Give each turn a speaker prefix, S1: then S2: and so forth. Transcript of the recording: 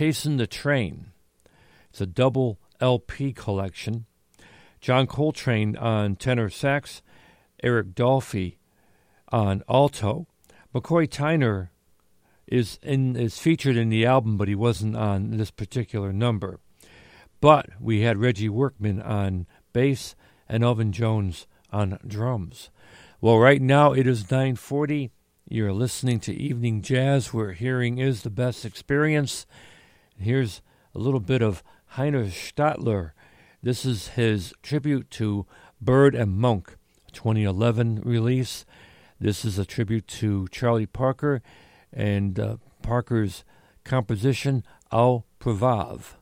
S1: Chasing the Train. It's a double LP collection. John Coltrane on tenor sax, Eric Dolphy on alto. McCoy Tyner is featured in the album, but he wasn't on this particular number. But we had Reggie Workman on bass and Elvin Jones on drums. Well, right now it is 9:40. You're listening to Evening Jazz, where hearing is the best experience. Here's a little bit of Heiner Stadler. This is his tribute to Bird and Monk, 2011 release. This is a tribute to Charlie Parker and Parker's composition Au Preuve.